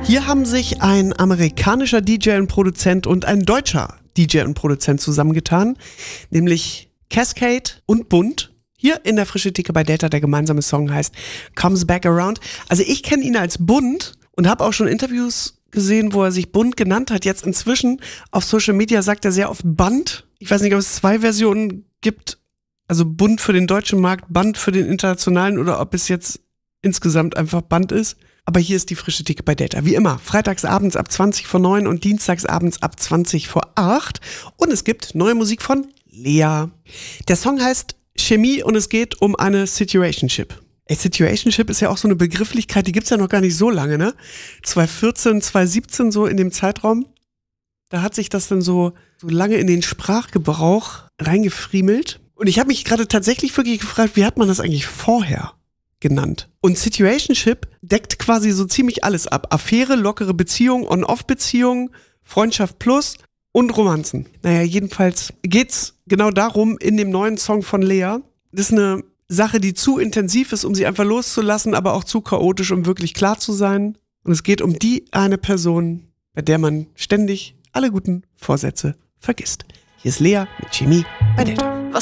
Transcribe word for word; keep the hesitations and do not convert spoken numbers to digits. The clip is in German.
Hier haben sich ein amerikanischer D J und Produzent und ein deutscher D J und Produzent zusammengetan, nämlich Cascade und Bunt. Hier in der Frische Theke bei Delta, der gemeinsame Song heißt Comes Back Around. Also ich kenne ihn als Bunt und habe auch schon Interviews gesehen, wo er sich Bunt genannt hat. Jetzt inzwischen auf Social Media sagt er sehr oft Band. Ich weiß nicht, ob es zwei Versionen gibt, also Bunt für den deutschen Markt, Band für den internationalen oder ob es jetzt insgesamt einfach Band ist. Aber hier ist die Frische Theke bei Delta. Wie immer, freitags abends ab zwanzig vor neun und dienstags abends ab zwanzig vor acht. Und es gibt neue Musik von Lea. Der Song heißt Chemie und es geht um eine Situationship. Ey, Situationship ist ja auch so eine Begrifflichkeit, die gibt's ja noch gar nicht so lange, ne? zwanzig vierzehn, zwanzig siebzehn so in dem Zeitraum. Da hat sich das dann so, so lange in den Sprachgebrauch reingefriemelt. Und ich habe mich gerade tatsächlich wirklich gefragt, wie hat man das eigentlich vorher genannt? Und Situationship deckt quasi so ziemlich alles ab. Affäre, lockere Beziehung, On-Off-Beziehung, Freundschaft plus und Romanzen. Naja, jedenfalls geht's genau darum in dem neuen Song von Lea. Das ist eine Sache, die zu intensiv ist, um sie einfach loszulassen, aber auch zu chaotisch, um wirklich klar zu sein. Und es geht um die eine Person, bei der man ständig alle guten Vorsätze vergisst. Hier ist Lea mit Chemie bei Delta.